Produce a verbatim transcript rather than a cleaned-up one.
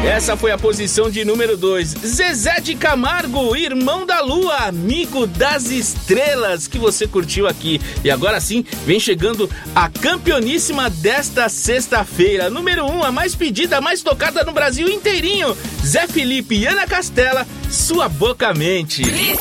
Essa foi a posição de número dois. Zezé de Camargo, Irmão da Lua, Amigo das Estrelas, que você curtiu aqui. E agora sim, vem chegando a campeoníssima desta sexta-feira. Número um, a mais pedida, a mais tocada no Brasil inteirinho. Zé Felipe e Ana Castela, Sua Boca Mente.